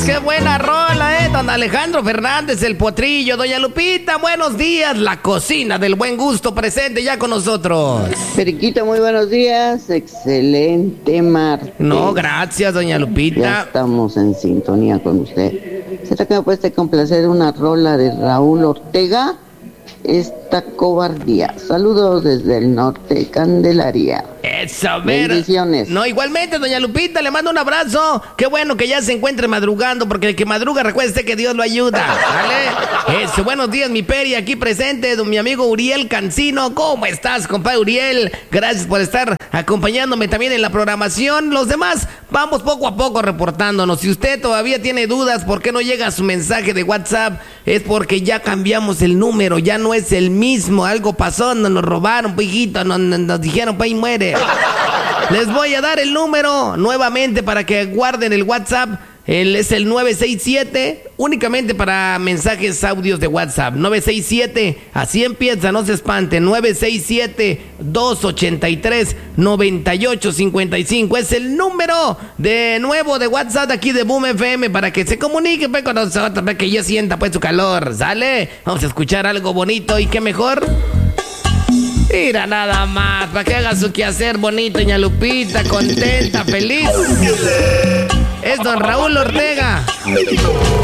qué buena rola, don Alejandro Fernández, el potrillo. Doña Lupita, buenos días. La cocina del buen gusto presente ya con nosotros. Periquito, muy buenos días. Excelente martes. No, gracias, doña Lupita. Ya estamos en sintonía con usted. ¿Será que me puede complacer una rola de Raúl Ortega? Esta cobardía. Saludos desde el norte de Candelaria. Eso, bendiciones. No, igualmente, doña Lupita, le mando un abrazo. Qué bueno que ya se encuentre madrugando, porque el que madruga, recuerde que Dios lo ayuda, ¿vale? Eso, buenos días, mi Peri, aquí presente, mi amigo Uriel Cancino. ¿Cómo estás, compadre Uriel? Gracias por estar acompañándome también en la programación. Los demás, vamos poco a poco reportándonos. Si usted todavía tiene dudas por qué no llega su mensaje de WhatsApp, es porque ya cambiamos el número, ya no es el mismo. Algo pasó, nos robaron, hijito, nos dijeron, pues, y muere. Les voy a dar el número nuevamente para que guarden el WhatsApp. Es el 967, únicamente para mensajes audios de WhatsApp. 967, así empieza, no se espante. 967-283-9855. Es el número de nuevo de WhatsApp aquí de Boom FM para que se comunique pues, con nosotros, para que yo sienta pues su calor. ¿Sale? Vamos a escuchar algo bonito y qué mejor. Mira nada más, para que haga su quehacer bonito, doña Lupita, contenta, feliz. Es don Raúl Ortega.